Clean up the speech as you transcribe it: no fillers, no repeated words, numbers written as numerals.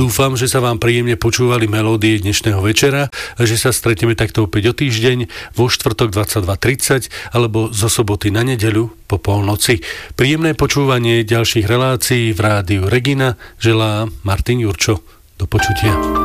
Dúfam, že sa vám príjemne počúvali melódie dnešného večera a že sa stretneme takto opäť o týždeň vo štvrtok 22:30 alebo zo soboty na nedeľu po polnoci. Príjemné počúvanie ďalších relácií v rádiu Regina želá Martin Jurčo. Do počutia.